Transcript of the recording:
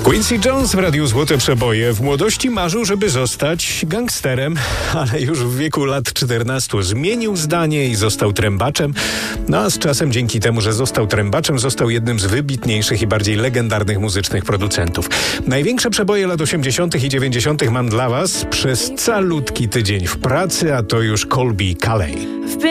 Quincy Jones w Radiu Złote Przeboje. W młodości marzył, żeby zostać gangsterem, ale już w wieku lat 14 zmienił zdanie i został trębaczem. No a z czasem dzięki temu, że został trębaczem, został jednym z wybitniejszych i bardziej legendarnych muzycznych producentów. Największe przeboje lat 80. i 90. mam dla Was przez calutki tydzień w pracy, a to już Colby Calais.